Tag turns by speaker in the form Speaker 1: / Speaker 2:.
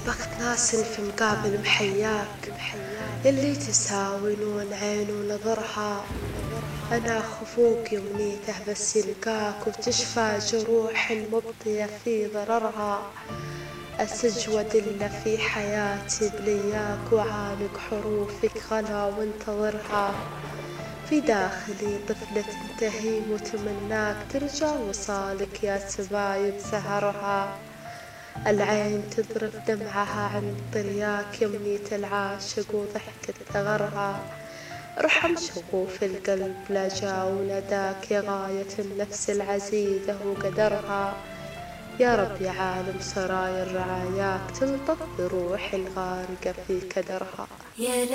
Speaker 1: البخت ناس في مقابل محياك، يلي تساوي نون عين ونظرها. أنا خفوق يمنيته بس يلقاك، وتشفى جروح مبطية في ضررها. أسج وأدلة في حياتي بلياك، وعانق حروفك غلا وانتظرها. في داخلي طفلة تنتهي وتمناك ترجع وصالك يا سبايب سهرها. العين تذرف دمعها عند طرياك، يمنية العاشق وضحكة ثغرها. ارحم شغوف القلب لا جا ونداك، يا غاية النفس العزيزة وقدرها. يا رب يا عالم سرايا رعاياك، تنطف بروح الغارقة في كدرها.